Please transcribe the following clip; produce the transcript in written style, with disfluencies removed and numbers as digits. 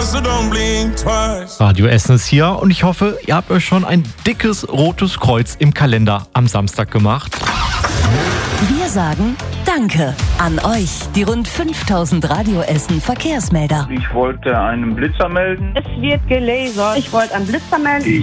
so don't blink twice. Radio Essen ist hier und ich hoffe, ihr habt euch schon ein dickes rotes Kreuz im Kalender am Samstag gemacht. Wir sagen Danke an euch, die rund 5000 Radio Essen Verkehrsmelder. Ich wollte einen Blitzer melden. Es wird gelasert. Ich wollte einen Blitzer melden.